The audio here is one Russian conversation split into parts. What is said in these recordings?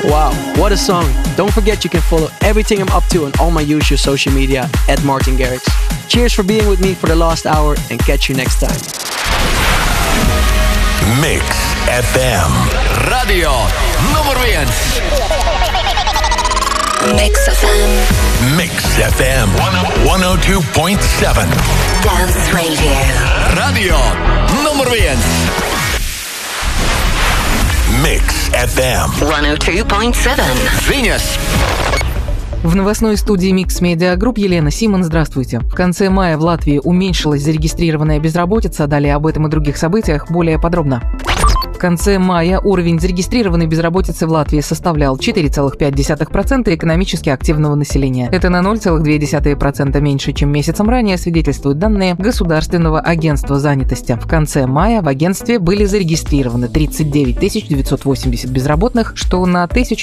Wow, what a song. Don't forget you can follow everything I'm up to on all my usual social media at Martin Garrix. Cheers for being with me for the last hour and catch you next time. Mix FM. Radio nummer 1. Mix FM. Mix FM 102.7. Dance Radio. Radio nummer 1. Mix FM 102.7. Venus. В новостной студии Mix Media Group Елена Симон, здравствуйте. В конце мая в Латвии уменьшилась зарегистрированная безработица. Далее об этом и других событиях более подробно. В конце мая уровень зарегистрированной безработицы в Латвии составлял 4,5% экономически активного населения. Это на 0,2% меньше, чем месяцем ранее, свидетельствуют данные Государственного агентства занятости. В конце мая в агентстве были зарегистрированы 39 980 безработных, что на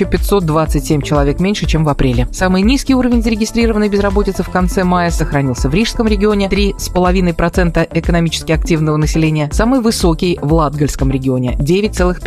1527 человек меньше, чем в апреле. Самый низкий уровень зарегистрированной безработицы в конце мая сохранился в Рижском регионе – 3,5% экономически активного населения, самый высокий в Латгальском регионе –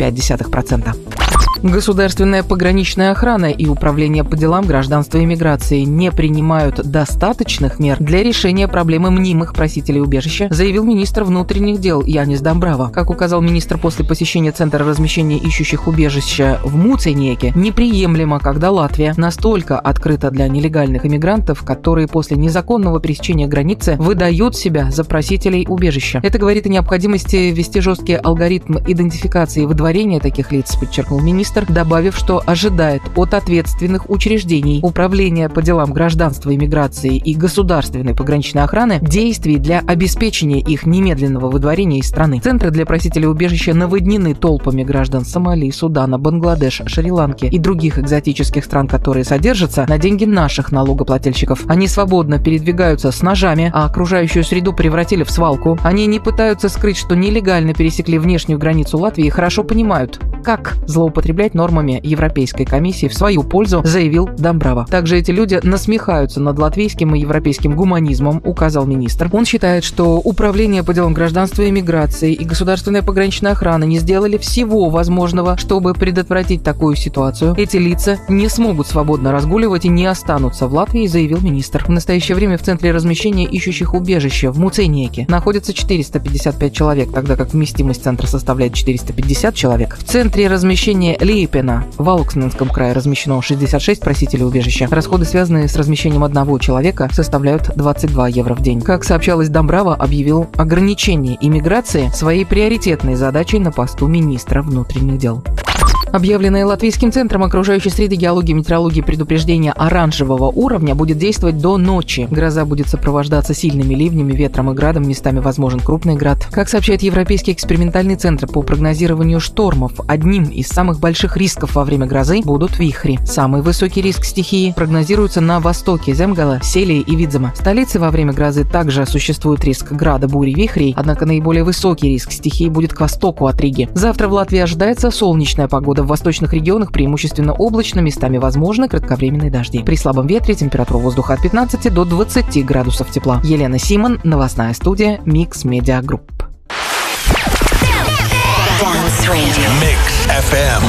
9,5%. Государственная пограничная охрана и Управление по делам гражданства и миграции не принимают достаточных мер для решения проблемы мнимых просителей убежища, заявил министр внутренних дел Янис Дамбрава. Как указал министр после посещения Центра размещения ищущих убежища в Муцениеке, неприемлемо, когда Латвия настолько открыта для нелегальных иммигрантов, которые после незаконного пересечения границы выдают себя за просителей убежища. Это говорит о необходимости ввести жесткий алгоритм идентификации и выдворения таких лиц, подчеркнул министр, добавив, что ожидает от ответственных учреждений Управления по делам гражданства и миграции и Государственной пограничной охраны действий для обеспечения их немедленного выдворения из страны. Центры для просителей убежища наводнены толпами граждан Сомали, Судана, Бангладеш, Шри-Ланки и других экзотических стран, которые содержатся на деньги наших налогоплательщиков. Они свободно передвигаются с ножами, а окружающую среду превратили в свалку. Они не пытаются скрыть, что нелегально пересекли внешнюю границу Латвии и хорошо понимают, как злоупотреблять нормами Европейской комиссии в свою пользу, заявил Дамбрава. Также эти люди насмехаются над латвийским и европейским гуманизмом, указал министр. Он считает, что Управление по делам гражданства и миграции и Государственная пограничная охрана не сделали всего возможного, чтобы предотвратить такую ситуацию. Эти лица не смогут свободно разгуливать и не останутся в Латвии, заявил министр. В настоящее время в Центре размещения ищущих убежища в Муцениеке находится 455 человек, тогда как вместимость центра составляет 450 человек. В Центре размещения Лейпена в Алуксненском крае размещено 66 просителей убежища. Расходы, связанные с размещением одного человека, составляют 22 евро в день. Как сообщалось, Дамбрава объявил ограничение иммиграции своей приоритетной задачей на посту министра внутренних дел. Объявленное Латвийским центром окружающей среды, геологии и метеорологии предупреждение оранжевого уровня будет действовать до ночи. Гроза будет сопровождаться сильными ливнями, ветром и градом, местами возможен крупный град. Как сообщает Европейский экспериментальный центр по прогнозированию штормов, одним из самых больших рисков во время грозы будут вихри. Самый высокий риск стихии прогнозируется на востоке Земгала, Селии и Видзема. В столице во время грозы также существует риск града, бури, вихрей, однако наиболее высокий риск стихии будет к востоку от Риги. Завтра в Латвии ожидается солнечная погода. В восточных регионах преимущественно облачно, местами возможны кратковременные дожди. При слабом ветре температура воздуха от 15 до 20 градусов тепла. Елена Симон, новостная студия Mix Media Group. Mix FM